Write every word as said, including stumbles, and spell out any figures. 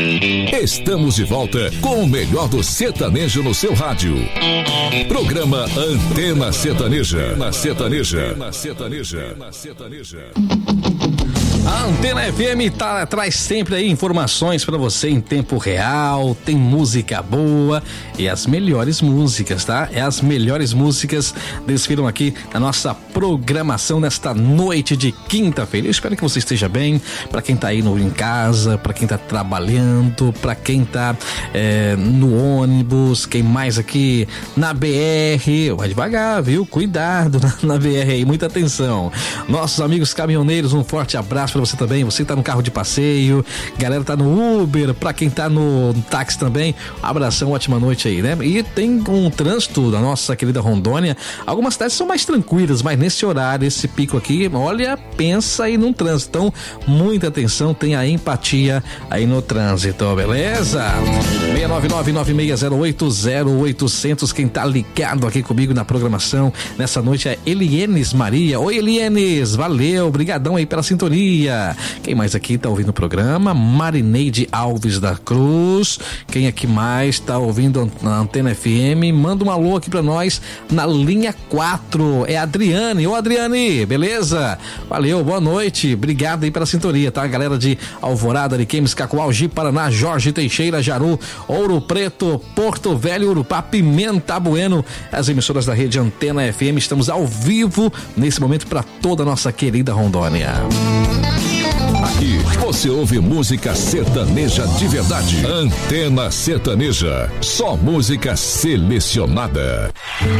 Estamos de volta com o melhor do sertanejo no seu rádio. Programa Antena Sertaneja. Na Sertaneja. Na Sertaneja. Na Sertaneja. A Antena F M tá, traz sempre aí informações pra você em tempo real, tem música boa e as melhores músicas, tá? É as melhores músicas desfilam aqui na nossa programação nesta noite de quinta-feira. Eu espero que você esteja bem, pra quem tá aí no, em casa, pra quem tá trabalhando, pra quem tá é, no ônibus, quem mais aqui na B R, vai devagar, viu? Cuidado na, na B R aí, muita atenção. Nossos amigos caminhoneiros, um forte abraço pra você também, você tá no carro de passeio, galera tá no Uber, pra quem tá no táxi também, um abração, ótima noite aí, né? E tem um trânsito da nossa querida Rondônia, algumas cidades são mais tranquilas, mas nesse horário, esse pico aqui, olha, pensa aí num trânsito, então muita atenção, tenha empatia aí no trânsito, beleza? seis nove nove, nove seis zero oito, zero oito zero zero, quem tá ligado aqui comigo na programação nessa noite é Elienes Maria. Oi, Elienes, valeu, brigadão aí pela sintonia. Quem mais aqui tá ouvindo o programa? Marineide Alves da Cruz. Quem aqui mais tá ouvindo na Antena F M? Manda um alô aqui pra nós na linha quatro. É a Adriane. Ô, Adriane, beleza? Valeu, boa noite. Obrigado aí pela sintonia, tá? Galera de Alvorada, Ariquemes, Cacoal, Ji, Paraná, Jorge Teixeira, Jaru, Ouro Preto, Porto Velho, Urupá, Pimenta Bueno. As emissoras da rede Antena F M. Estamos ao vivo nesse momento para toda a nossa querida Rondônia. Aqui você ouve música sertaneja de verdade. Antena Sertaneja, só música selecionada.